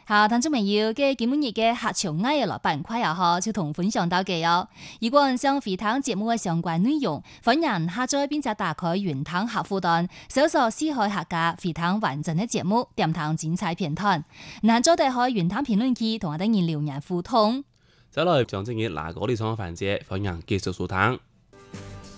好，聽眾朋友嘅今日嘅客場藝樂板塊又好，就同分享到嘅哦。如果想回聽節目嘅相關內容，歡迎下載並且打開雲聽客戶端，搜索四海客家回聽完整嘅節目，點聽精彩片段。嗱，再打開雲聽評論區同我哋留言互動。 再來將正嘅哪個地方環節，歡迎繼續收聽。